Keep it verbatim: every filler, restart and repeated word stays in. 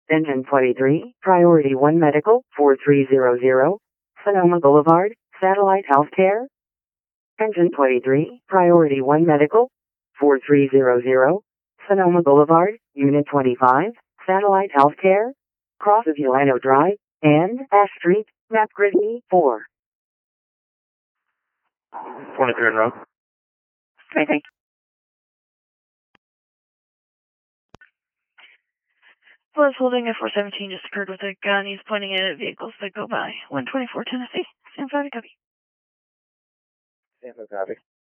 Engine twenty-three, Priority one Medical, four three zero zero, Sonoma Boulevard, Satellite Healthcare. Engine twenty-three, Priority one Medical, four three zero zero, Sonoma Boulevard, Unit twenty-five, Satellite Healthcare, Cross of Yolano Drive, and Ash Street, Map Grid E four. twenty-three in row. Okay. Was holding a four seventeen just occurred with a gun. He's pointing it at vehicles that go by. one twenty-four Tennessee. Stand by to copy. Stand by, copy.